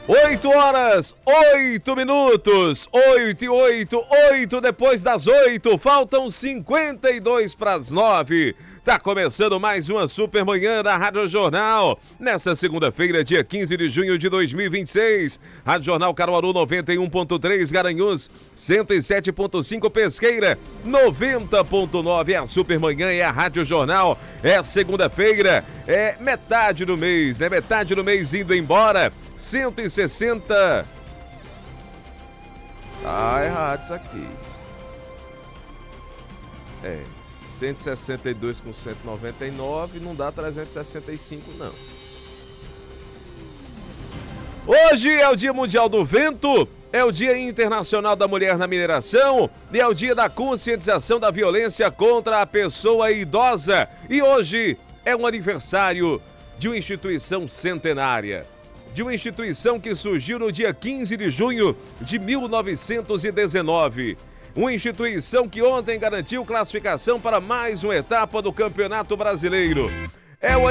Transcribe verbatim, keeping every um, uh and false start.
Oito horas, oito minutos, oito e oito, oito depois das oito, faltam cinquenta e dois para as nove. Tá começando mais uma Super Manhã da Rádio Jornal, nessa segunda-feira, dia quinze de junho de dois mil e vinte e seis. Rádio Jornal Caruaru noventa e um ponto três, Garanhuns cento e sete ponto cinco, Pesqueira noventa ponto nove. É a Super Manhã, é a Rádio Jornal, é segunda-feira, é metade do mês, né? Metade do mês indo embora, cento e sessenta. Tá errado isso aqui. É. cento e sessenta e dois com cento e noventa e nove, não dá trezentos e sessenta e cinco, não. Hoje é o Dia Mundial do Vento, é o Dia Internacional da Mulher na Mineração e é o Dia da Conscientização da Violência contra a Pessoa Idosa. E hoje é um aniversário de uma instituição centenária, de uma instituição que surgiu no dia quinze de junho de mil novecentos e dezenove. Uma instituição que ontem garantiu classificação para mais uma etapa do Campeonato Brasileiro. É o